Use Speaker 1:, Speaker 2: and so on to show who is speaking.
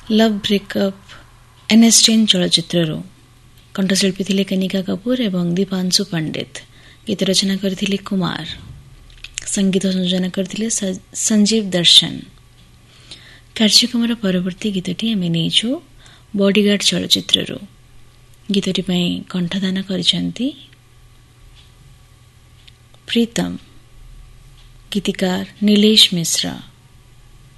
Speaker 1: Love breakup NS10 ଚଳଚ୍ଚିତ୍ରରୁ କଣ୍ଠଶିଳ୍ପୀ ଥିଲେ କନିକା କପୁର ଏବଂ ଦୀପାଂଶୁ ପଣ୍ଡିତ। ଗୀତ ରଚନା କରିଥିଲେ କୁମାର, ସଙ୍ଗୀତ ସଂଯୋଜନା କରିଥିଲେ ସଞ୍ଜୀବ ଦର୍ଶନ। କାର୍ଯ୍ୟକ୍ରମର ପରବର୍ତ୍ତୀ ଗୀତଟି ଆମେ ନେଇଛୁ ବଡିଗାର୍ଡ ଚଳଚ୍ଚିତ୍ରରୁ। ଗୀତଟି ପାଇଁ କଣ୍ଠଦାନ କରିଛନ୍ତି ପ୍ରୀତମ, ଗୀତିକାର ନିଲେଶ ମିଶ୍ର।